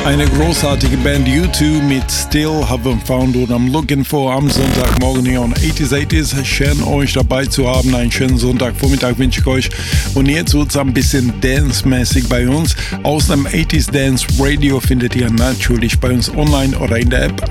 Eine großartige Band U2 mit Still Haven't Found What I'm Looking For am Sonntagmorgen hier on 80s. Schön euch dabei zu haben. Einen schönen Sonntagvormittag wünsche ich euch. Und jetzt wird es ein bisschen dance-mäßig bei uns. Aus dem 80s Dance Radio findet ihr natürlich bei uns online oder in der App